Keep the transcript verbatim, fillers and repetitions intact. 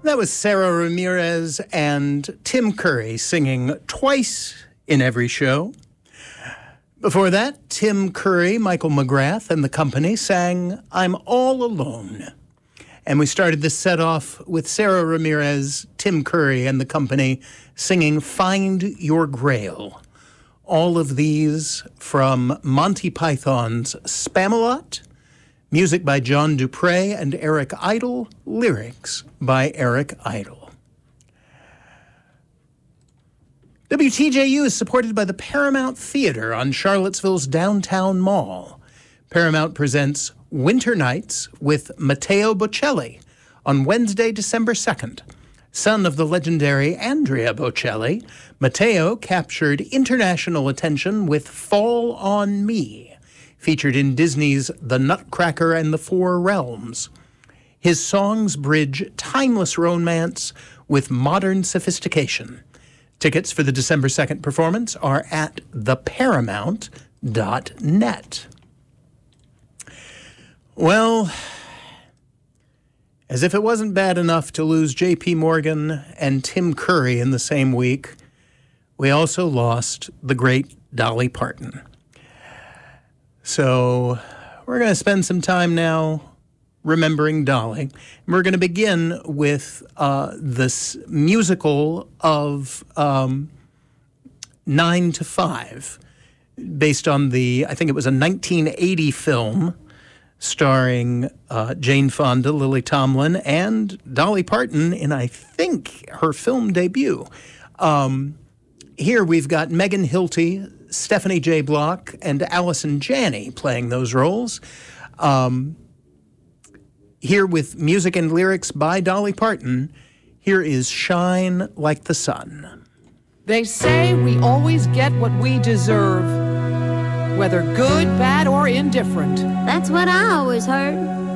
That was Sarah Ramirez and Tim Curry singing Twice in Every Show. Before that, Tim Curry, Michael McGrath, and the company sang I'm All Alone. And we started this set off with Sarah Ramirez, Tim Curry, and the company singing Find Your Grail. All of these from Monty Python's Spamalot. Music by John Dupre and Eric Idle. Lyrics by Eric Idle. W T J U is supported by the Paramount Theater on Charlottesville's downtown mall. Paramount presents Winter Nights with Matteo Bocelli on Wednesday, December second. Son of the legendary Andrea Bocelli, Matteo captured international attention with Fall on Me, featured in Disney's The Nutcracker and the Four Realms. His songs bridge timeless romance with modern sophistication. Tickets for the December second performance are at the paramount dot net. Well, as if it wasn't bad enough to lose J P. Morgan and Tim Curry in the same week, we also lost the great Dolly Parton. So we're going to spend some time now remembering Dolly. And we're going to begin with uh, this musical of um, Nine to Five, based on the, I think it was a nineteen eighty film starring uh, Jane Fonda, Lily Tomlin, and Dolly Parton in, I think, her film debut. Um, here we've got Megan Hilty, Stephanie J. Block, and Allison Janney playing those roles. Um, here with music and lyrics by Dolly Parton, here is Shine Like the Sun. They say we always get what we deserve, whether good, bad, or indifferent. That's what I always heard.